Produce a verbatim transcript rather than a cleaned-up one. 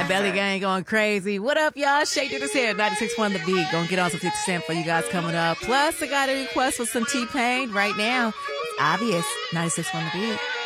Belly sir. Gang going crazy. What up, y'all? Shay did this here. ninety-six point one The Beat. Gonna get on some fifty Cent for you guys coming up. Plus, I got a request for some T-Pain right now. It's obvious. ninety-six point one The Beat.